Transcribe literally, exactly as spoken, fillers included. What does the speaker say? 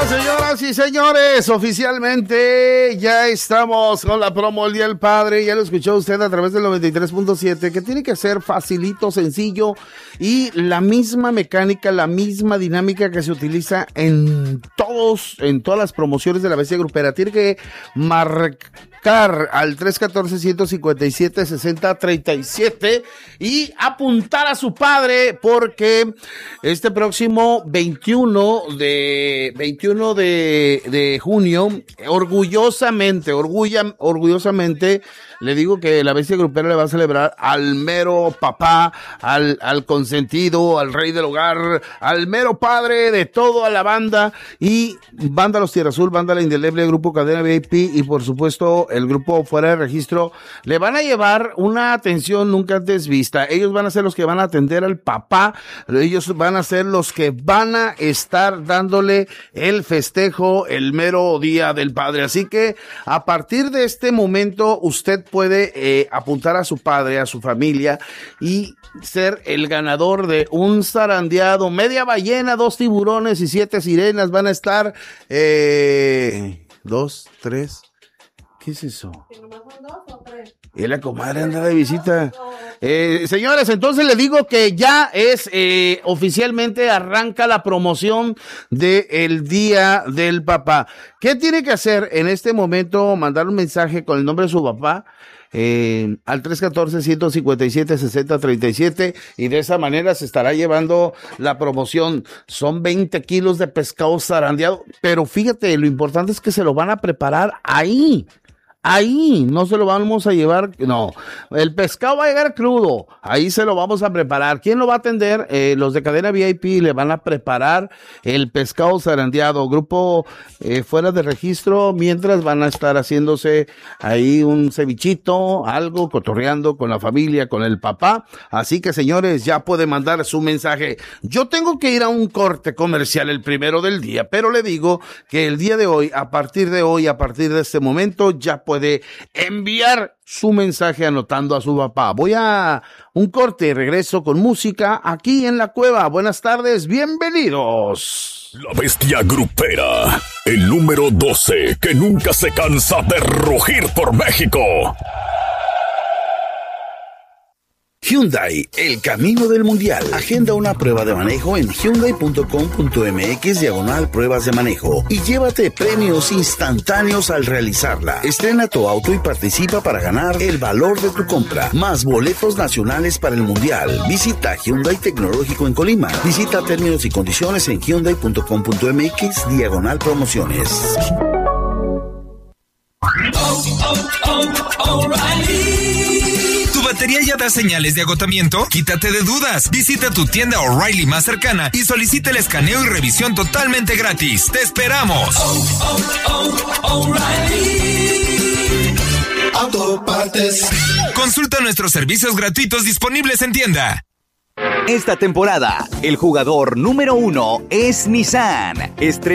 Señoras y señores, oficialmente ya estamos con la promo del Día del Padre. Ya lo escuchó usted a través del noventa y tres punto siete, que tiene que ser facilito, sencillo y la misma mecánica, la misma dinámica que se utiliza en todos, en todas las promociones de la Bestia Grupera. Tiene que marcar al tres uno cuatro, uno cinco siete, seis cero tres siete y apuntar a su padre, porque este próximo veintiuno de veintiuno de, de junio, orgullosamente, orgulla, orgullosamente, le digo que la Bestia Grupera le va a celebrar al mero papá, al, al consentido, al rey del hogar, al mero padre de toda la banda, y Banda Los Tierra Azul, Banda La Indeleble, Grupo Cadena V I P y por supuesto el grupo Fuera de Registro le van a llevar una atención nunca antes vista. Ellos van a ser los que van a atender al papá, ellos van a ser los que van a estar dándole el festejo el mero día del padre. Así que a partir de este momento usted puede eh, apuntar a su padre, a su familia y ser el ganador de un zarandeado, media ballena, dos tiburones y siete sirenas. Van a estar eh, dos, tres, ¿qué es eso? Y la comadre anda de visita. Eh, señores, entonces le digo que ya es eh, oficialmente arranca la promoción del Día del Papá. ¿Qué tiene que hacer en este momento? Mandar un mensaje con el nombre de su papá eh, al tres uno cuatro, uno cinco siete, seis cero tres siete y de esa manera se estará llevando la promoción. Son veinte kilos de pescado zarandeado, pero fíjate, lo importante es que se lo van a preparar ahí. Ahí, no se lo vamos a llevar, no, el pescado va a llegar crudo, ahí se lo vamos a preparar. ¿Quién lo va a atender? Eh, los de Cadena V I P le van a preparar el pescado zarandeado, grupo eh, Fuera de Registro, mientras van a estar haciéndose ahí un cevichito, algo, cotorreando con la familia, con el papá. Así que señores, ya puede mandar su mensaje. Yo tengo que ir a un corte comercial el primero del día, pero le digo que el día de hoy, a partir de hoy, a partir de este momento, ya puede puede enviar su mensaje anotando a su papá. Voy a un corte y regreso con música aquí en La Cueva. Buenas tardes, bienvenidos. La Bestia Grupera, el número doce que nunca se cansa de rugir por México. Hyundai, el camino del mundial. Agenda una prueba de manejo en hyundai punto com punto mx diagonal pruebas de manejo y llévate premios instantáneos al realizarla. Estrena tu auto y participa para ganar el valor de tu compra, más boletos nacionales para el mundial. Visita Hyundai Tecnológico en Colima. Visita términos y condiciones en hyundai punto com punto mx diagonal promociones. Oh, oh, oh, O'Reilly. ¿Tu batería ya da señales de agotamiento? Quítate de dudas. Visita tu tienda O'Reilly más cercana y solicita el escaneo y revisión totalmente gratis. ¡Te esperamos! Oh, oh, oh, O'Reilly Auto Partes. Consulta nuestros servicios gratuitos disponibles en tienda. Esta temporada, el jugador número uno es Nissan. Estrena